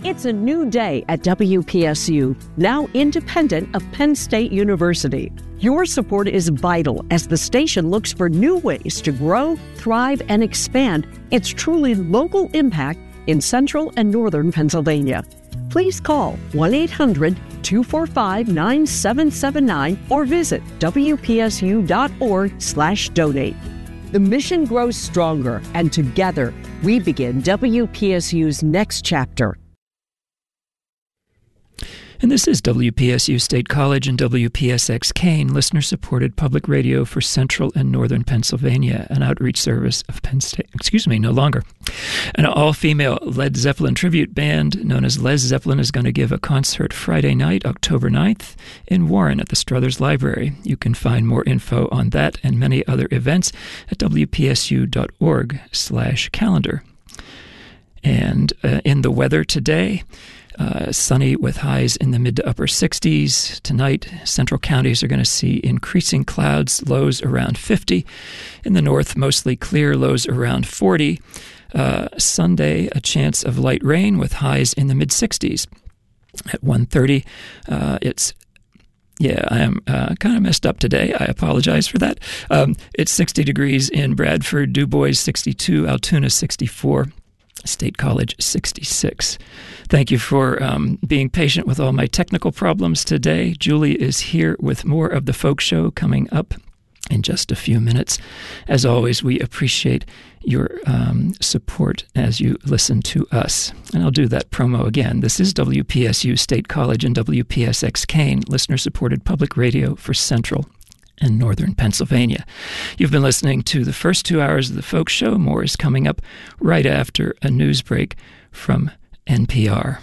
It's a new day at WPSU, now independent of Penn State University. Your support is vital as the station looks for new ways to grow, thrive, and expand its truly local impact in central and northern Pennsylvania. Please call 1-800-245-9779 or visit wpsu.org/donate. The mission grows stronger, and together we begin WPSU's next chapter. And this is WPSU State College and WPSX Kane, listener-supported public radio for Central and Northern Pennsylvania, an outreach service of Penn State, no longer. An all-female Led Zeppelin tribute band known as Les Zeppelin is going to give a concert Friday night, October 9th, in Warren at the Struthers Library. You can find more info on that and many other events at wpsu.org/calendar. And in the weather today, sunny with highs in the mid to upper 60s. Tonight, central counties are going to see increasing clouds, lows around 50. In the north, mostly clear, lows around 40. Sunday, a chance of light rain with highs in the mid 60s. At 1:30, I am kind of messed up today. I apologize for that. It's 60 degrees in Bradford, Du Bois 62, Altoona 64. State College 66. Thank you for being patient with all my technical problems today. Julie is here with more of the Folk Show coming up in just a few minutes. As always, we appreciate your support as you listen to us. And I'll do that promo again. This is WPSU State College and WPSX Kane, listener-supported public radio for Central and Northern Pennsylvania. You've been listening to the first 2 hours of the Folk Show. More is coming up right after a news break from NPR.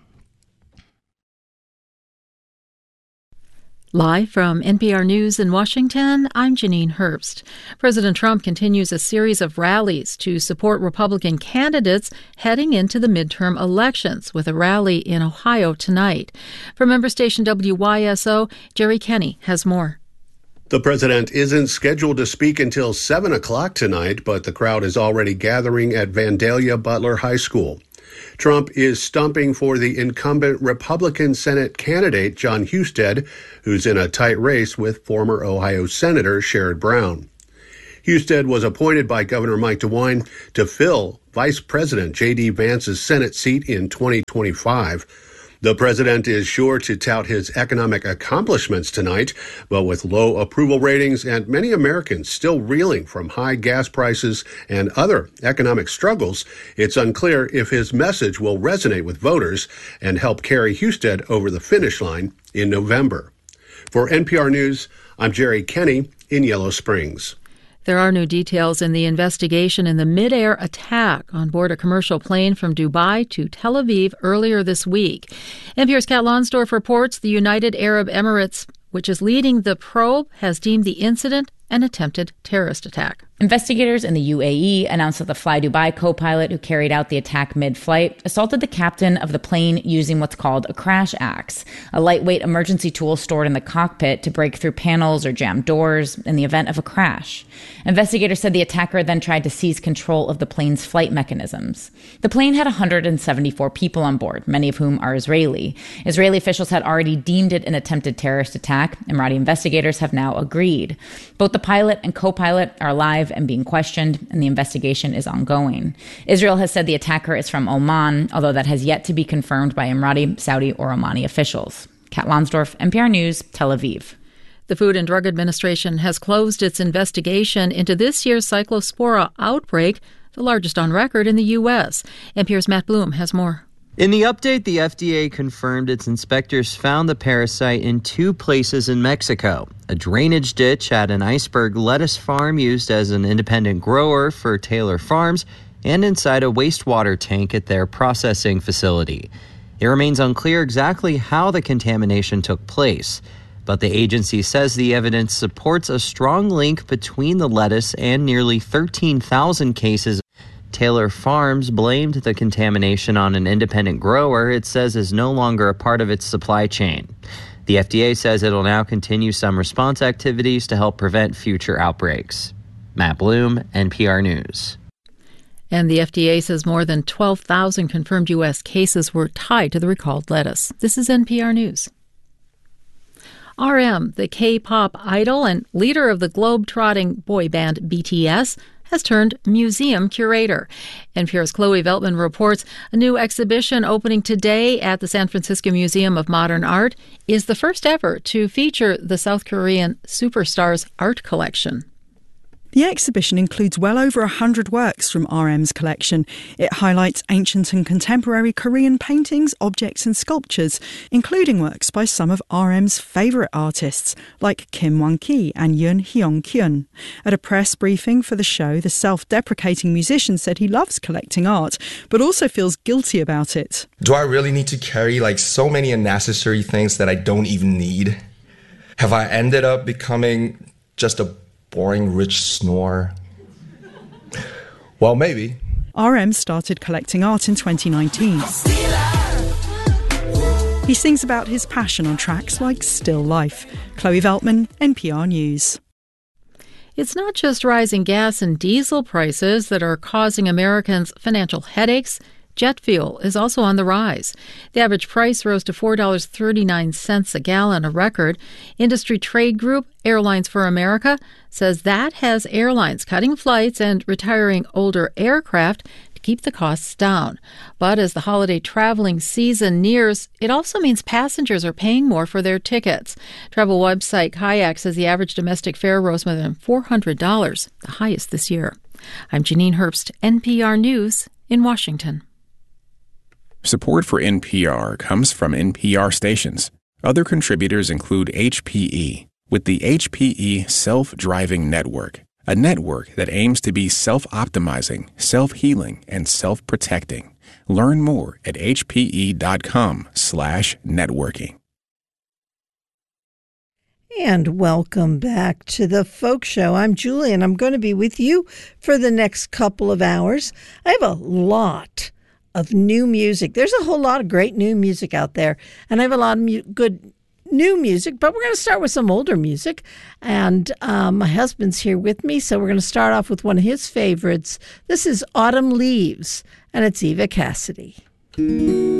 Live from NPR News in Washington, I'm Janine Herbst. President Trump continues a series of rallies to support Republican candidates heading into the midterm elections, with a rally in Ohio tonight. From member station WYSO, Jerry Kenny has more. The president isn't scheduled to speak until 7 o'clock tonight, but the crowd is already gathering at Vandalia Butler High School. Trump is stumping for the incumbent Republican Senate candidate, Jon Husted, who's in a tight race with former Ohio Senator Sherrod Brown. Husted was appointed by Governor Mike DeWine to fill Vice President J.D. Vance's Senate seat in 2025. The president is sure to tout his economic accomplishments tonight, but with low approval ratings and many Americans still reeling from high gas prices and other economic struggles, it's unclear if his message will resonate with voters and help carry Husted over the finish line in November. For NPR News, I'm Jerry Kenny in Yellow Springs. There are new details in the investigation in the mid-air attack on board a commercial plane from Dubai to Tel Aviv earlier this week. NPR's Kat Lonsdorf reports the United Arab Emirates, which is leading the probe, has deemed the incident an attempted terrorist attack. Investigators in the UAE announced that the Fly Dubai co-pilot who carried out the attack mid-flight assaulted the captain of the plane using what's called a crash axe, a lightweight emergency tool stored in the cockpit to break through panels or jam doors in the event of a crash. Investigators said the attacker then tried to seize control of the plane's flight mechanisms. The plane had 174 people on board, many of whom are Israeli. Israeli officials had already deemed it an attempted terrorist attack. Emirati investigators have now agreed. Both the pilot and co-pilot are alive and being questioned, and the investigation is ongoing. Israel has said the attacker is from Oman, although that has yet to be confirmed by Emirati, Saudi, or Omani officials. Kat Lonsdorf, NPR News, Tel Aviv. The Food and Drug Administration has closed its investigation into this year's Cyclospora outbreak, the largest on record in the U.S. NPR's Matt Bloom has more. In the update, the FDA confirmed its inspectors found the parasite in 2 places in Mexico: a drainage ditch at an iceberg lettuce farm used as an independent grower for Taylor Farms, and inside a wastewater tank at their processing facility. It remains unclear exactly how the contamination took place, but the agency says the evidence supports a strong link between the lettuce and nearly 13,000 cases. Taylor Farms blamed the contamination on an independent grower it says is no longer a part of its supply chain. The FDA says it'll now continue some response activities to help prevent future outbreaks. Matt Bloom, NPR News. And the FDA says more than 12,000 confirmed U.S. cases were tied to the recalled lettuce. This is NPR News. RM, the K-pop idol and leader of the globe-trotting boy band BTS, has turned museum curator. NPR's Chloe Veltman reports a new exhibition opening today at the San Francisco Museum of Modern Art is the first ever to feature the South Korean superstar's art collection. The exhibition includes well over 100 works from RM's collection. It highlights ancient and contemporary Korean paintings, objects and sculptures, including works by some of RM's favourite artists, like Kim Won-ki and Yoon Hyung-kyun. At a press briefing for the show, the self-deprecating musician said he loves collecting art, but also feels guilty about it. Do I really need to carry so many unnecessary things that I don't even need? Have I ended up becoming just a boring rich snore? Well, maybe. RM started collecting art in 2019. He sings about his passion on tracks like Still Life. Chloe Veltman, NPR News. It's not just rising gas and diesel prices that are causing Americans financial headaches. Jet fuel is also on the rise. The average price rose to $4.39 a gallon, a record. Industry trade group Airlines for America says that has airlines cutting flights and retiring older aircraft to keep the costs down. But as the holiday traveling season nears, it also means passengers are paying more for their tickets. Travel website Kayak says the average domestic fare rose more than $400, the highest this year. I'm Janine Herbst, NPR News in Washington. Support for NPR comes from NPR stations. Other contributors include HPE, with the HPE Self-Driving Network, a network that aims to be self-optimizing, self-healing, and self-protecting. Learn more at hpe.com/networking. And welcome back to the Folk Show. I'm Julie, and I'm going to be with you for the next couple of hours. I have a lot of new music. There's a whole lot of great new music out there, and I have a lot of good new music, but we're going to start with some older music. And my husband's here with me, so we're going to start off with one of his favorites. This is Autumn Leaves, and it's Eva Cassidy.